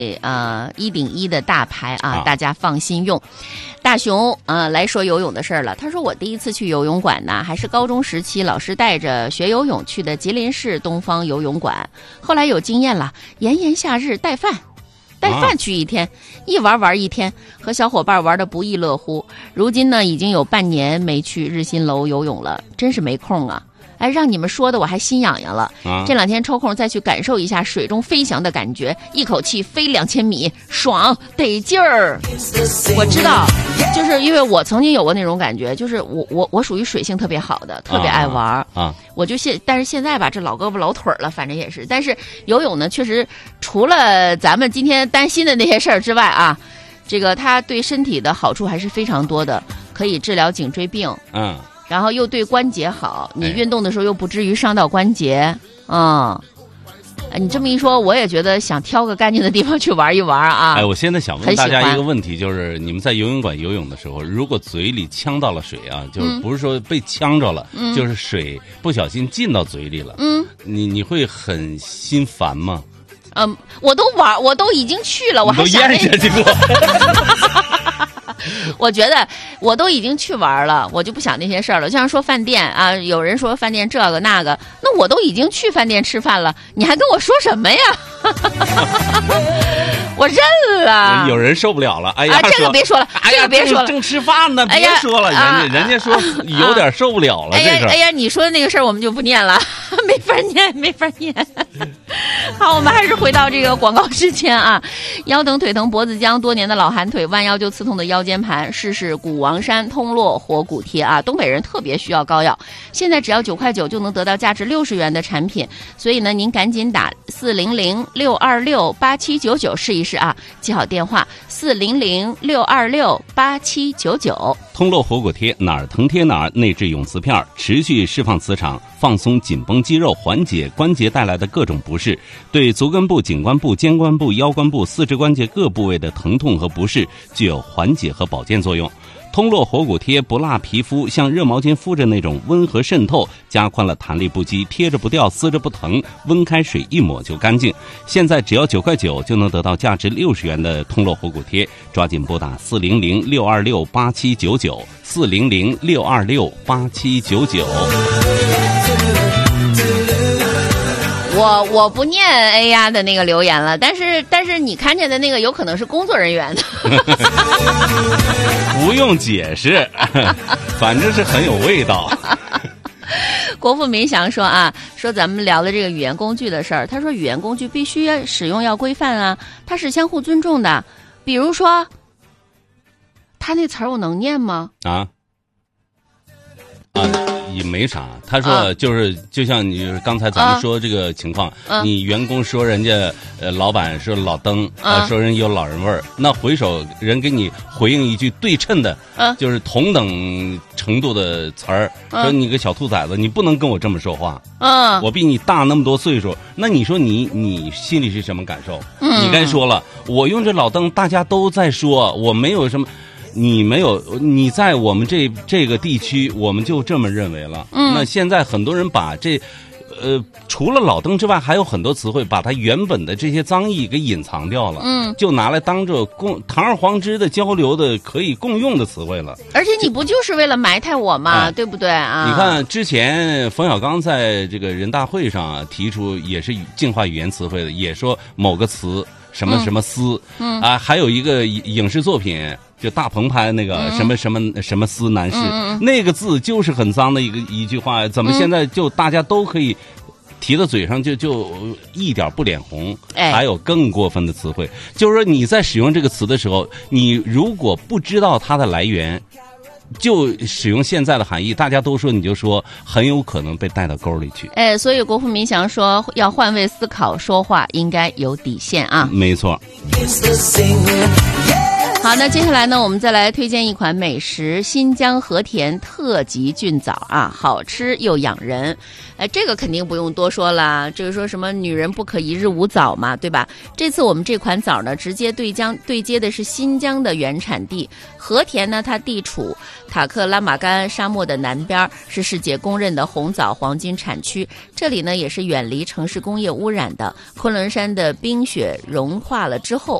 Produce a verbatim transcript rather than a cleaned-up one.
呃一顶一的大牌啊，啊大家放心用。大熊呃来说游泳的事儿了，他说我第一次去游泳馆呢，还是高中时期老师带着学游泳去的吉林市东方游泳馆，后来有经验了，炎炎夏日带饭。带饭去一天，一玩玩一天，和小伙伴玩得不亦乐乎。如今呢，已经有半年没去日新楼游泳了，真是没空啊！哎，让你们说的我还心痒痒了。啊、这两天抽空再去感受一下水中飞翔的感觉，一口气飞两千米，爽得劲儿。我知道，就是因为我曾经有过那种感觉，就是我我我属于水性特别好的，特别爱玩啊。啊我就现，但是现在吧，这老胳膊老腿了，反正也是。但是游泳呢，确实除了咱们今天担心的那些事儿之外啊，这个它对身体的好处还是非常多的，可以治疗颈椎病。嗯。然后又对关节好，你运动的时候又不至于伤到关节，嗯，你这么一说，我也觉得想挑个干净的地方去玩一玩啊。 哎，我现在想问大家一个问题，就是你们在游泳馆游泳的时候，如果嘴里呛到了水啊，就是不是说被呛着了，嗯、就是水不小心进到嘴里了，嗯，你你会很心烦吗？ 嗯，我都玩，我都已经去了，我还想咽下去过。 我觉得我都已经去玩了，我就不想那些事儿了。就像说饭店啊，有人说饭店这个那个，那我都已经去饭店吃饭了，你还跟我说什么呀？我认了。 有人受不了了，哎呀， 啊、这个别说了， 哎呀， 这个别说了， 正吃饭呢，别说了，人家、啊、人家说有点受不了了。 哎呀， 这哎呀，你说的那个事儿我们就不念了，没法念，没法念。好，我们还是回到这个广告时间啊。腰疼腿疼脖子僵多年的老寒腿，弯腰就刺痛的腰间盘，试试股王山通络活骨贴啊！东北人特别需要膏药，现在只要九块九就能得到价值六十元的产品，所以呢，您赶紧打四零零六二六八七九九试一试啊！记好电话四零零六二六八七九九。 通络活骨贴哪儿疼贴哪儿，内置永磁片，持续释放磁场，放松紧绷肌肉，缓解关节带来的各种不适，对足根部、颈关部、肩关部、腰关部、四肢关节各部位的疼痛和不适具有缓解和保健作用。通络活骨贴不辣皮肤，像热毛巾敷着那种温和渗透，加宽了弹力不羁，贴着不掉，撕着不疼，温开水一抹就干净。现在只要九块九就能得到价值六十元的通络活骨贴，抓紧拨打四零零六二六八七九九四零零六二六八七九九。 我我不念 A 呀的那个留言了，但是但是你看见的那个有可能是工作人员的。 不用解释，反正是很有味道。 国富民祥说啊，说咱们聊的这个语言工具的事儿，他说语言工具必须要使用要规范啊，它是相互尊重的。比如说，他那词儿我能念吗？ 啊啊。也没啥，他说就是就像你刚才咱们说这个情况，啊、你员工说人家呃老板说老登啊，说人有老人味儿，那回首人给你回应一句对称的，啊、就是同等程度的词儿，啊、说你个小兔崽子，你不能跟我这么说话，啊、我比你大那么多岁数，那你说你你心里是什么感受？嗯、你该说了，我用这老登，大家都在说，我没有什么。你没有，你在我们这这个地区，我们就这么认为了。嗯，那现在很多人把这，呃，除了老登之外，还有很多词汇，把它原本的这些脏意给隐藏掉了。嗯，就拿来当着共堂而皇之的交流的可以共用的词汇了。 而且你不就是为了埋汰我吗？啊、对不对啊？ 你看之前冯小刚在这个人大会上、啊、提出，也是净化语言词汇的，也说某个词什么什么丝，嗯啊，还有一个影视作品。就大鹏拍那个什么什么什么司男士，嗯、那个字就是很脏的一个一句话，怎么现在就大家都可以提到嘴上就就一点不脸红？哎、还有更过分的词汇，就是说你在使用这个词的时候，你如果不知道它的来源，就使用现在的含义，大家都说你就说，很有可能被带到沟里去。 哎，所以国富民祥说要换位思考，说话应该有底线啊。 没错。 好，那接下来呢，我们再来推荐一款美食——新疆和田特级菌枣啊，好吃又养人。哎，这个肯定不用多说了，这个说什么女人不可一日无枣嘛，对吧？这次我们这款枣呢，直接对江对接的是新疆的原产地和田呢，它地处塔克拉玛干沙漠的南边，是世界公认的红枣黄金产区。这里呢，也是远离城市工业污染的。昆仑山的冰雪融化了之后，